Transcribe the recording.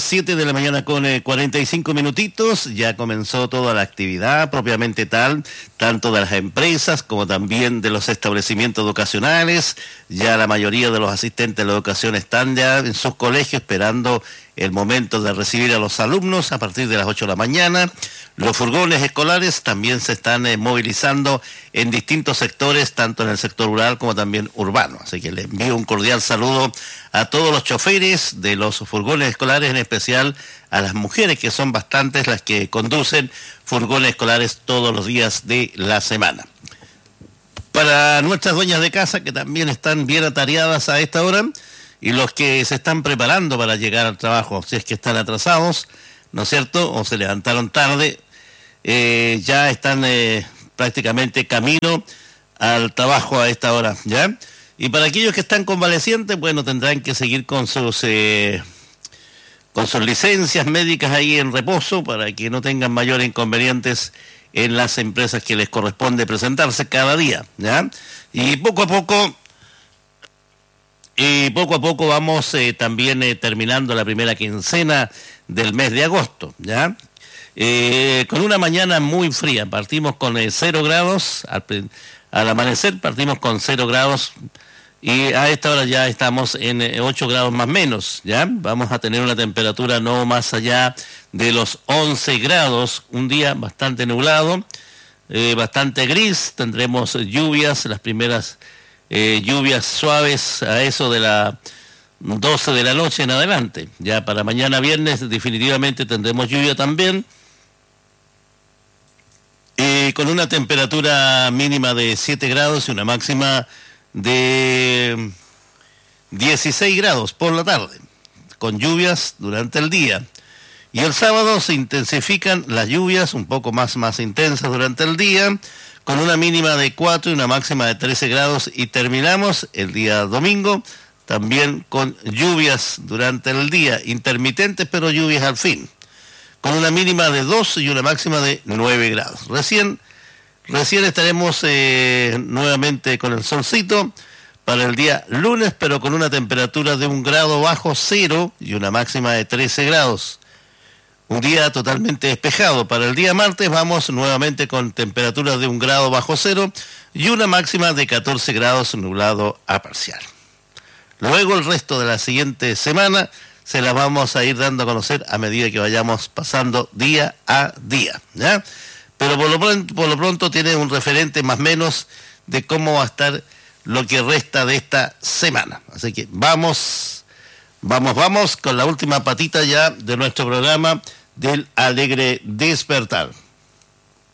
las 7 de la mañana con 45 minutitos, ya comenzó toda la actividad propiamente tal, tanto de las empresas como también de los establecimientos educacionales. Ya la mayoría de los asistentes de la educación están ya en sus colegios esperando el momento de recibir a los alumnos a partir de las 8 de la mañana. Los furgones escolares también se están movilizando en distintos sectores, tanto en el sector rural como también urbano. Así que les envío un cordial saludo a todos los choferes de los furgones escolares, en especial a las mujeres, que son bastantes las que conducen furgones escolares todos los días de la semana. Para nuestras dueñas de casa, que también están bien atareadas a esta hora, y los que se están preparando para llegar al trabajo, si es que están atrasados, ¿no es cierto?, o se levantaron tarde, ya están prácticamente camino al trabajo a esta hora, ¿ya? Y para aquellos que están convalecientes, bueno, tendrán que seguir con sus licencias médicas ahí en reposo para que no tengan mayores inconvenientes en las empresas que les corresponde presentarse cada día, ¿ya? Y poco a poco vamos también terminando la primera quincena del mes de agosto, ¿ya? Con una mañana muy fría, partimos con 0 grados, al amanecer partimos con 0 grados y a esta hora ya estamos en 8 grados más menos, ¿ya? Vamos a tener una temperatura no más allá de los 11 grados, un día bastante nublado, bastante gris, tendremos lluvias, las primeras lluvias suaves a eso de la 12 de la noche en adelante. Ya para mañana viernes definitivamente tendremos lluvia también, con una temperatura mínima de 7 grados y una máxima de 16 grados por la tarde, con lluvias durante el día. Y el sábado se intensifican las lluvias, un poco más intensas durante el día, con una mínima de 4 y una máxima de 13 grados, y terminamos el día domingo también con lluvias durante el día, intermitentes pero lluvias al fin, con una mínima de 2 y una máxima de 9 grados. Recién estaremos nuevamente con el solcito para el día lunes, pero con una temperatura de 1 grado bajo cero y una máxima de 13 grados. Un día totalmente despejado. Para el día martes vamos nuevamente con temperaturas de 1 grado bajo cero y una máxima de 14 grados, nublado a parcial. Luego el resto de la siguiente semana se las vamos a ir dando a conocer a medida que vayamos pasando día a día, ¿ya? Pero por lo pronto tiene un referente más o menos de cómo va a estar lo que resta de esta semana. Así que vamos con la última patita ya de nuestro programa del Alegre Despertar.